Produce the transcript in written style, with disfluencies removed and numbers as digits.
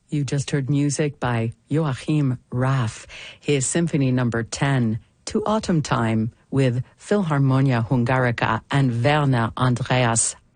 You just heard music by Joachim Raff, his Symphony Number 10, To Autumn Time, with Philharmonia Hungarica and Werner Andreas